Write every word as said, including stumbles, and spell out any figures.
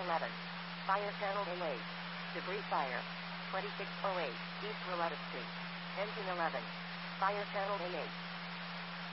eleven. Fire channel engaged. Debris fire. twenty-six oh eight, East Roletta Street. Engine eleven. Fire channel engaged.